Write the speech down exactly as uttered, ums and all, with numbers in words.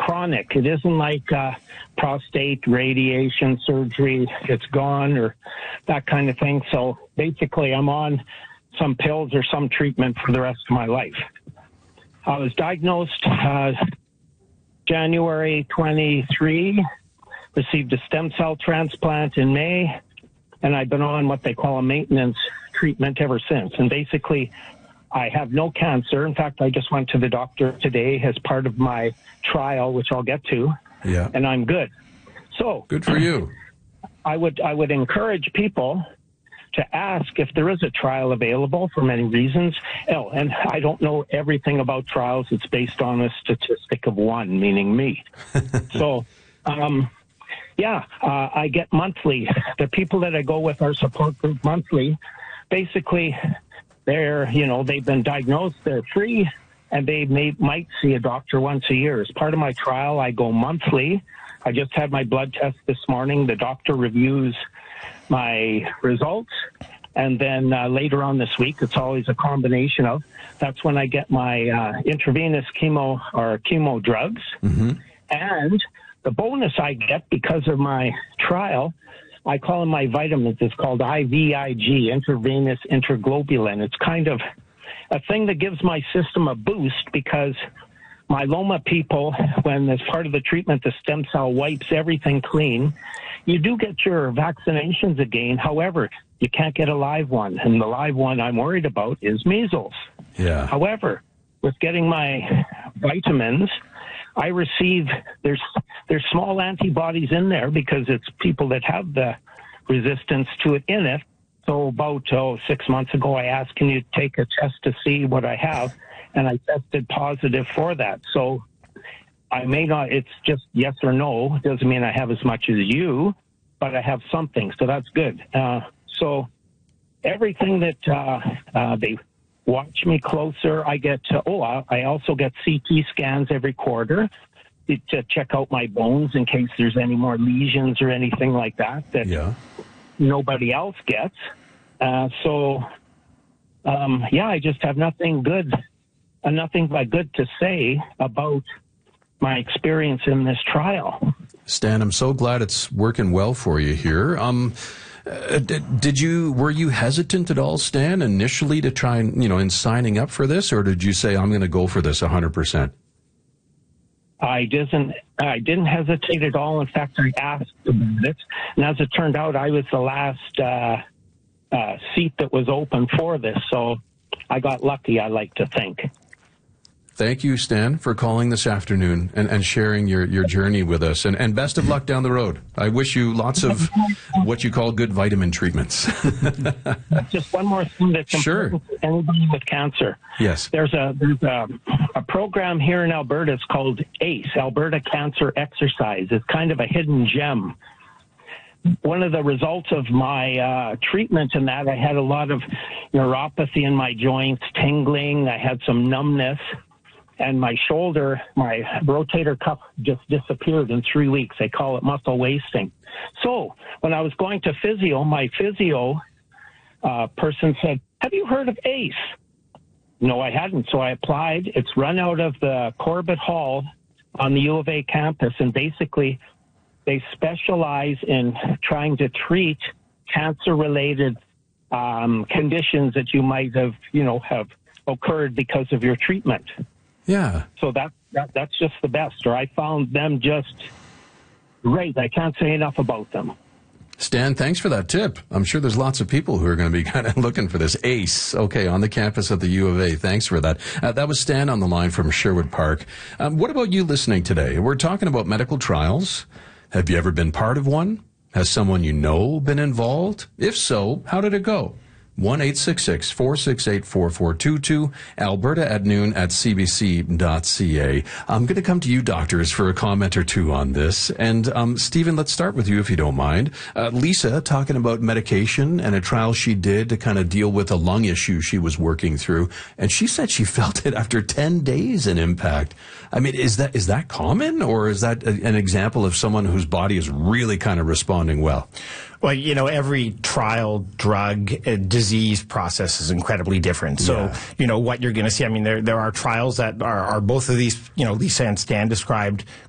chronic. It isn't like uh, prostate radiation surgery. It's gone or that kind of thing. So basically, I'm on some pills or some treatment for the rest of my life. I was diagnosed uh, January twenty-third, received a stem cell transplant in May, and I've been on what they call a maintenance treatment ever since. And basically, I have no cancer. In fact, I just went to the doctor today as part of my trial, which I'll get to, yeah. and I'm good. So good for you. I would I would encourage people to ask if there is a trial available for many reasons. Oh, and I don't know everything about trials. It's based on a statistic of one, meaning me. so, um, yeah, uh, I get monthly. The people that I go with our support group monthly, basically, they're, you know, they've been diagnosed, they're free, and they may, might see a doctor once a year. As part of my trial, I go monthly. I just had my blood test this morning. The doctor reviews my results, and then uh, later on this week, it's always a combination of, that's when I get my uh, intravenous chemo or chemo drugs. Mm-hmm. And the bonus I get because of my trial, I call them my vitamins. It's called I V I G, intravenous interglobulin. It's kind of a thing that gives my system a boost because myeloma people, when as part of the treatment, the stem cell wipes everything clean, you do get your vaccinations again. However, you can't get a live one. And the live one I'm worried about is measles. Yeah. However, with getting my vitamins, I receive, there's there's small antibodies in there because it's people that have the resistance to it in it. So about oh, six months ago, I asked, can you take a test to see what I have? And I tested positive for that. So I may not, it's just yes or no. It doesn't mean I have as much as you, but I have something. So that's good. Uh, so everything that uh, uh, they watch me closer. I get, uh, oh, I also get C T scans every quarter to check out my bones in case there's any more lesions or anything like that that yeah. nobody else gets. Uh, so, um, yeah, I just have nothing good, uh, nothing but good to say about my experience in this trial. Stan, I'm so glad it's working well for you here. Um, uh, did, did you, were you hesitant at all, Stan, initially to try and, you know, in signing up for this, or did you say, I'm going to go for this one hundred percent? I didn't, I didn't hesitate at all. In fact, I asked about it. And as it turned out, I was the last uh, uh, seat that was open for this. So I got lucky, I like to think. Thank you, Stan, for calling this afternoon and, and sharing your, your journey with us. And, and best of luck down the road. I wish you lots of what you call good vitamin treatments. Just one more thing that's sure. important to anybody with cancer. Yes. There's a there's a, a program here in Alberta. It's called ACE, Alberta Cancer Exercise. It's kind of a hidden gem. One of the results of my uh, treatment in that, I had a lot of neuropathy in my joints, tingling. I had some numbness. And my shoulder, my rotator cuff just disappeared in three weeks. They call it muscle wasting. So when I was going to physio, my physio uh, person said, have you heard of ACE? No, I hadn't. So I applied. It's run out of the Corbett Hall on the U of A campus. And basically, they specialize in trying to treat cancer-related um, conditions that you might have, you know, have occurred because of your treatment. Yeah. So that, that that's just the best. Or I found them just great. I can't say enough about them. Stan, thanks for that tip. I'm sure there's lots of people who are going to be kind of looking for this ACE, okay, on the campus of the U of A. Thanks for that. Uh, that was Stan on the line from Sherwood Park. Um, what about you listening today? We're talking about medical trials. Have you ever been part of one? Has someone you know been involved? If so, how did it go? one eight six six, four six eight, four four two two, Alberta at noon at c b c dot c a. I'm going to come to you, doctors, for a comment or two on this. And, um, Stephen, let's start with you, if you don't mind. Uh, Lisa, talking about medication and a trial she did to kind of deal with a lung issue she was working through. And she said she felt it after ten days in impact. I mean, is that is that common, or is that a, an example of someone whose body is really kind of responding well? Well, you know, every trial, drug, uh, disease process is incredibly different. So, yeah. you know, what you're going to see, I mean, there there are trials that are, are both of these, you know, Lisa and Stan described